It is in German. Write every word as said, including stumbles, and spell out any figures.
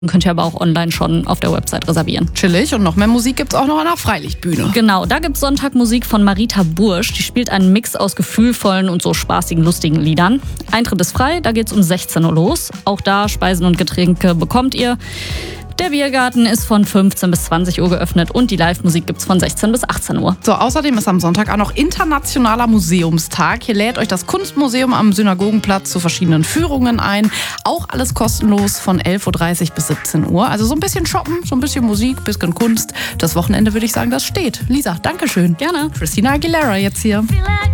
Könnt ihr aber auch online schon auf der Website reservieren. Chillig. Und noch mehr Musik gibt's auch noch an der Freilichtbühne. Genau, da gibt's Sonntagmusik von Marita Bursch. Die spielt einen Mix aus gefühlvollen und so spaßigen, lustigen Liedern. Eintritt ist frei, da geht's um sechzehn Uhr los. Auch da Speisen und Getränke bekommt ihr. Der Biergarten ist von fünfzehn bis zwanzig Uhr geöffnet und die Live-Musik gibt's von sechzehn bis achtzehn Uhr. So, außerdem ist am Sonntag auch noch Internationaler Museumstag. Hier lädt euch das Kunstmuseum am Synagogenplatz zu verschiedenen Führungen ein. Auch alles kostenlos von elf Uhr dreißig bis siebzehn Uhr. Also so ein bisschen shoppen, so ein bisschen Musik, ein bisschen Kunst. Das Wochenende würde ich sagen, das steht. Lisa, Dankeschön. Gerne. Christina Aguilera jetzt hier.